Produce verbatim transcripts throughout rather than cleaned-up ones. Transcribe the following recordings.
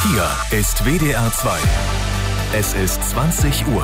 Hier ist W D R zwei. Es ist zwanzig Uhr.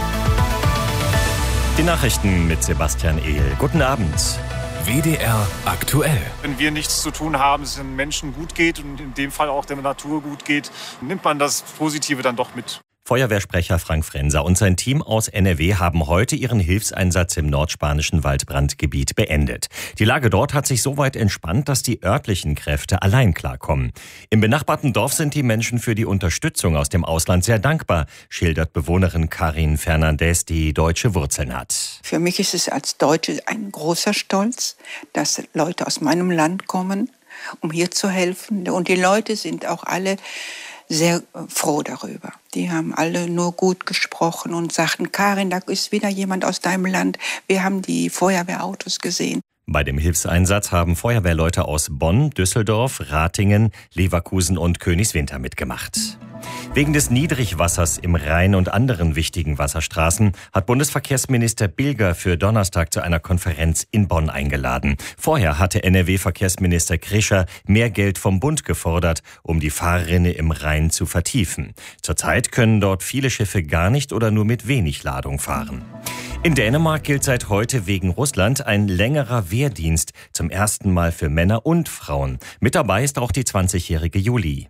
Die Nachrichten mit Sebastian Ehl. Guten Abend. W D R aktuell. Wenn wir nichts zu tun haben, es den Menschen gut geht und in dem Fall auch der Natur gut geht, nimmt man das Positive dann doch mit. Feuerwehrsprecher Frank Frenser und sein Team aus N R W haben heute ihren Hilfseinsatz im nordspanischen Waldbrandgebiet beendet. Die Lage dort hat sich so weit entspannt, dass die örtlichen Kräfte allein klarkommen. Im benachbarten Dorf sind die Menschen für die Unterstützung aus dem Ausland sehr dankbar, schildert Bewohnerin Karin Fernandez, die deutsche Wurzeln hat. Für mich ist es als Deutsche ein großer Stolz, dass Leute aus meinem Land kommen, um hier zu helfen. Und die Leute sind auch alle sehr froh darüber. Die haben alle nur gut gesprochen und sagten, Karin, da ist wieder jemand aus deinem Land. Wir haben die Feuerwehrautos gesehen. Bei dem Hilfseinsatz haben Feuerwehrleute aus Bonn, Düsseldorf, Ratingen, Leverkusen und Königswinter mitgemacht. Wegen des Niedrigwassers im Rhein und anderen wichtigen Wasserstraßen hat Bundesverkehrsminister Bilger für Donnerstag zu einer Konferenz in Bonn eingeladen. Vorher hatte N R W-Verkehrsminister Krischer mehr Geld vom Bund gefordert, um die Fahrrinne im Rhein zu vertiefen. Zurzeit können dort viele Schiffe gar nicht oder nur mit wenig Ladung fahren. In Dänemark gilt seit heute wegen Russland ein längerer Wehrdienst, zum ersten Mal für Männer und Frauen. Mit dabei ist auch die zwanzigjährige Julie.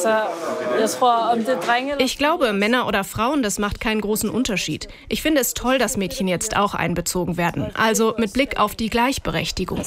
Ich glaube, Männer oder Frauen, das macht keinen großen Unterschied. Ich finde es toll, dass Mädchen jetzt auch einbezogen werden. Also mit Blick auf die Gleichberechtigung.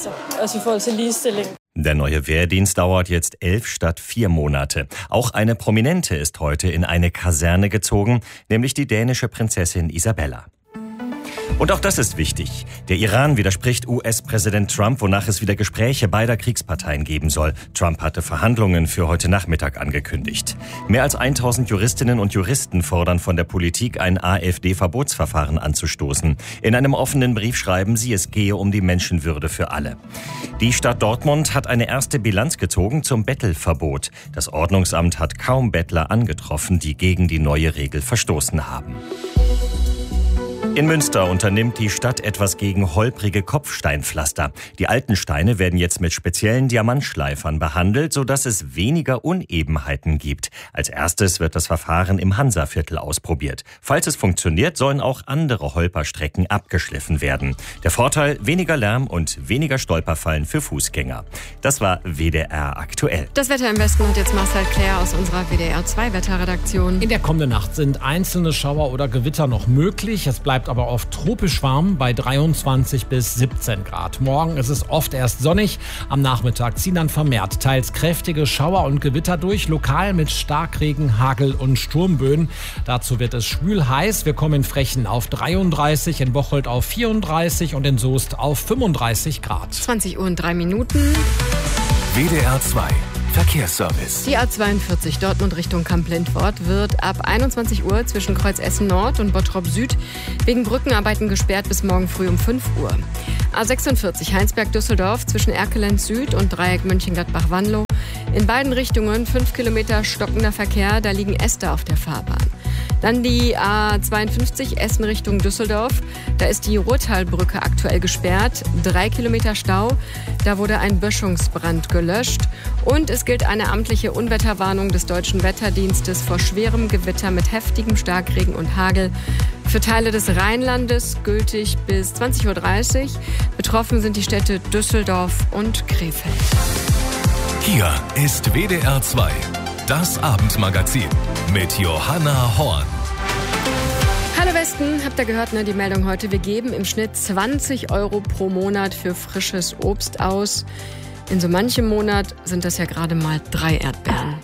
Der neue Wehrdienst dauert jetzt elf statt vier Monate. Auch eine Prominente ist heute in eine Kaserne gezogen, nämlich die dänische Prinzessin Isabella. Und auch das ist wichtig. Der Iran widerspricht U S-Präsident Trump, wonach es wieder Gespräche beider Kriegsparteien geben soll. Trump hatte Verhandlungen für heute Nachmittag angekündigt. Mehr als tausend Juristinnen und Juristen fordern von der Politik, ein AfD-Verbotsverfahren anzustoßen. In einem offenen Brief schreiben sie, es gehe um die Menschenwürde für alle. Die Stadt Dortmund hat eine erste Bilanz gezogen zum Bettelverbot. Das Ordnungsamt hat kaum Bettler angetroffen, die gegen die neue Regel verstoßen haben. In Münster unternimmt die Stadt etwas gegen holprige Kopfsteinpflaster. Die alten Steine werden jetzt mit speziellen Diamantschleifern behandelt, sodass es weniger Unebenheiten gibt. Als erstes wird das Verfahren im Hansaviertel ausprobiert. Falls es funktioniert, sollen auch andere Holperstrecken abgeschliffen werden. Der Vorteil: weniger Lärm und weniger Stolperfallen für Fußgänger. Das war W D R aktuell. Das Wetter im Westen hat jetzt Marcel Claire aus unserer W D R zwei Wetterredaktion. In der kommenden Nacht sind einzelne Schauer oder Gewitter noch möglich. Es bleibt aber oft tropisch warm bei dreiundzwanzig bis siebzehn Grad. Morgen ist es oft erst sonnig. Am Nachmittag ziehen dann vermehrt teils kräftige Schauer und Gewitter durch, lokal mit Starkregen, Hagel und Sturmböen. Dazu wird es schwül heiß. Wir kommen in Frechen auf dreiunddreißig, in Bocholt auf vierunddreißig und in Soest auf fünfunddreißig Grad. zwanzig Uhr und drei Minuten. W D R zwei. Verkehrsservice. Die A zweiundvierzig Dortmund Richtung Kamp-Lindfort wird ab einundzwanzig Uhr zwischen Kreuz Essen Nord und Bottrop Süd wegen Brückenarbeiten gesperrt bis morgen früh um fünf Uhr. A sechsundvierzig Heinsberg-Düsseldorf zwischen Erkelenz Süd und Dreieck Mönchengladbach-Wanlo. In beiden Richtungen fünf Kilometer stockender Verkehr, da liegen Äste auf der Fahrbahn. Dann die A zweiundfünfzig Essen Richtung Düsseldorf. Da ist die Ruhrtalbrücke aktuell gesperrt. Drei Kilometer Stau. Da wurde ein Böschungsbrand gelöscht. Und es gilt eine amtliche Unwetterwarnung des Deutschen Wetterdienstes vor schwerem Gewitter mit heftigem Starkregen und Hagel. Für Teile des Rheinlandes gültig bis zwanzig Uhr dreißig. Betroffen sind die Städte Düsseldorf und Krefeld. Hier ist W D R zwei. Das Abendmagazin mit Johanna Horn. Hallo Westen, habt ihr gehört, ne, die Meldung heute? Wir geben im Schnitt zwanzig Euro pro Monat für frisches Obst aus. In so manchem Monat sind das ja gerade mal drei Erdbeeren.